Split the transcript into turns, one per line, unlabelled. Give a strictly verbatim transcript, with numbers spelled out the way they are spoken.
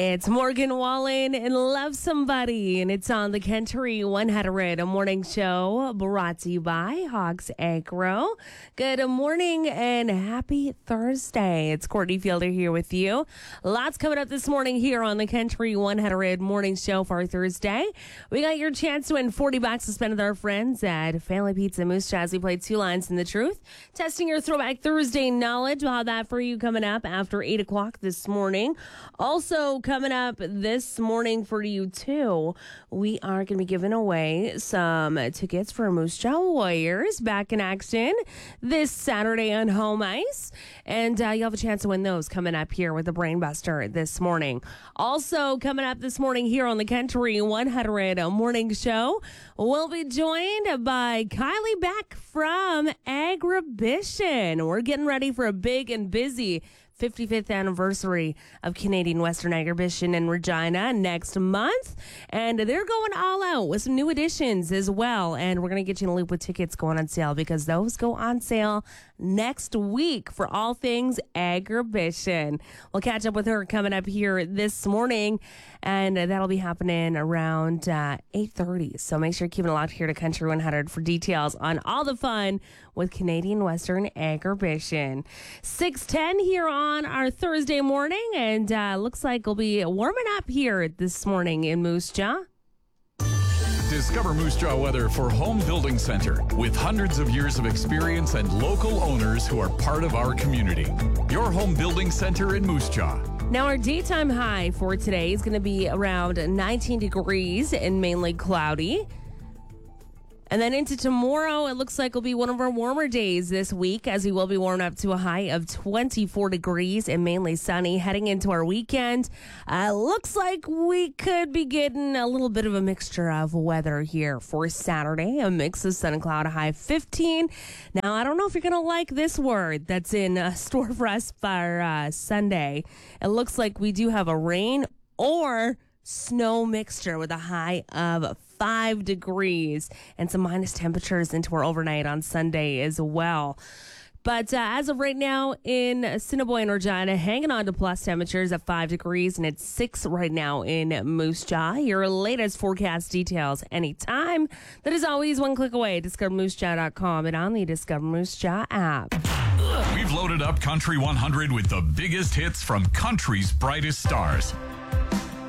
It's Morgan Wallen and Love Somebody, and it's on the Country one hundred, a morning show brought to you by Hogs Agro. Good morning and happy Thursday. It's Courtney Fielder here with you. Lots coming up this morning here on the Country one hundred morning show for Thursday. We got your chance to win forty bucks to spend with our friends at Family Pizza Moose Jaw as we played Two Lines in the Truth. Testing your Throwback Thursday knowledge. We'll have that for you coming up after eight o'clock this morning. Also, coming up this morning for you, too, we are going to be giving away some tickets for Moose Jaw Warriors back in action this Saturday on home ice. And uh, you'll have a chance to win those coming up here with the Brainbuster this morning. Also, coming up this morning here on the Country one hundred morning show, we'll be joined by Kylie Beck from Agribition. We're getting ready for a big and busy fifty-fifth anniversary of Canadian Western Agribition in Regina next month. And they're going all out with some new additions as well. And we're going to get you in a loop with tickets going on sale because those go on sale next week for all things Agribition. We'll catch up with her coming up here this morning, and that'll be happening around uh, eight thirty. So make sure you're keeping it locked here to Country one hundred for details on all the fun with Canadian Western Agribition. six ten here on on our Thursday morning, and uh, looks like we'll be warming up here this morning in Moose Jaw.
Discover Moose Jaw weather for Home Building Center with hundreds of years of experience and local owners who are part of our community. Your Home Building Center in Moose Jaw.
Now, our daytime high for today is going to be around nineteen degrees and mainly cloudy. And then into tomorrow, it looks like will be one of our warmer days this week, as we will be warming up to a high of twenty-four degrees and mainly sunny. Heading into our weekend, uh, looks like we could be getting a little bit of a mixture of weather here for Saturday. A mix of sun and cloud, a high of fifteen. Now, I don't know if you're going to like this word that's in uh, store for us for uh, Sunday. It looks like we do have a rain or snow mixture with a high of five degrees and some minus temperatures into our overnight on Sunday as well. But uh, as of right now in Assiniboine and Regina, hanging on to plus temperatures at five degrees, and it's six right now in Moose Jaw. Your latest forecast details anytime. That is always one click away at discover moose jaw dot com and on the Discover Moose Jaw app.
We've loaded up Country one hundred with the biggest hits from country's brightest stars.